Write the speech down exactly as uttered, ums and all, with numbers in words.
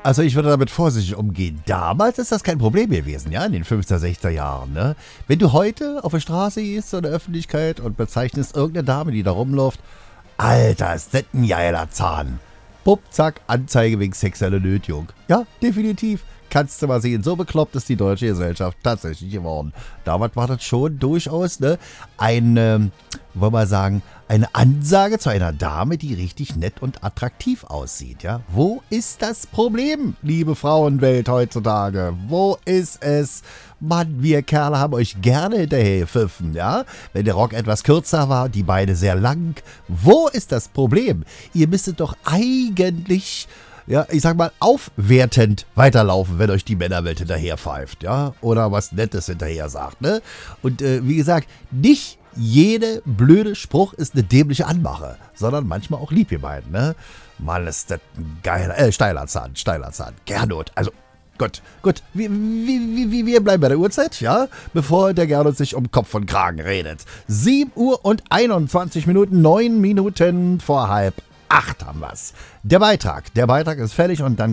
Also ich würde damit vorsichtig umgehen. Damals ist das kein Problem gewesen, ja, in den fünfziger, sechziger Jahren, ne? Wenn du heute auf der Straße gehst, so in der Öffentlichkeit und bezeichnest irgendeine Dame, die da rumläuft, Alter, ist das ein geiler Zahn. Bupp, zack, Anzeige wegen sexueller Nötigung. Ja, definitiv. Kannst du mal sehen, so bekloppt ist die deutsche Gesellschaft tatsächlich geworden. Damals war das schon durchaus, ne, eine, wollen wir sagen, eine Ansage zu einer Dame, die richtig nett und attraktiv aussieht, ja. Wo ist das Problem, liebe Frauenwelt heutzutage? Wo ist es? Mann, wir Kerle haben euch gerne hinterher gepfiffen, ja. Wenn der Rock etwas kürzer war, die Beine sehr lang. Wo ist das Problem? Ihr müsstet doch eigentlich, ja, ich sag mal, aufwertend weiterlaufen, wenn euch die Männerwelt hinterher pfeift, ja, oder was Nettes hinterher sagt, ne? Und äh, wie gesagt, nicht jede blöde Spruch ist eine dämliche Anmache, sondern manchmal auch lieb gemeint, ne? Mann, ist das ein geiler, äh, steiler Zahn, steiler Zahn, Gernot, also, gut, gut, wir, wir, wir, wir bleiben bei der Uhrzeit, ja, bevor der Gernot sich um Kopf und Kragen redet. sieben Uhr und einundzwanzig Minuten, neun Minuten vor halb acht haben wir's. Der Beitrag, der Beitrag ist fertig und dann